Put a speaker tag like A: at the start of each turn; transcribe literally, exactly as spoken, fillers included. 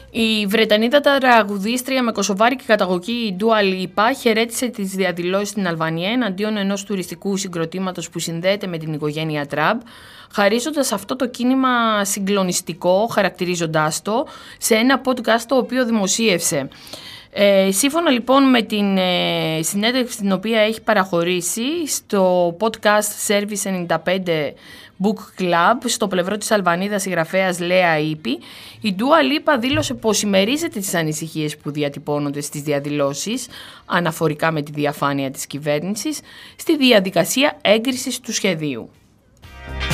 A: Η Βρετανίδα τραγουδίστρια με κωσοβάρικη καταγωγή η Ντούα Λίπα χαιρέτησε τις διαδηλώσεις στην Αλβανία εναντίον ενός τουριστικού συγκροτήματος που συνδέεται με την οικογένεια Τραμπ, χαρίζοντας αυτό το κίνημα συγκλονιστικό, χαρακτηρίζοντάς το σε ένα podcast το οποίο δημοσίευσε. Ε, σύμφωνα λοιπόν με την ε, συνέντευξη την οποία έχει παραχωρήσει στο podcast Service ενενήντα πέντε Book Club στο πλευρό της Αλβανίδας συγγραφέας Λέα Ήπη, η Ντούα Λίπα δήλωσε πως συμμερίζεται τις ανησυχίες που διατυπώνονται στις διαδηλώσεις αναφορικά με τη διαφάνεια της κυβέρνησης στη διαδικασία έγκρισης του σχεδίου.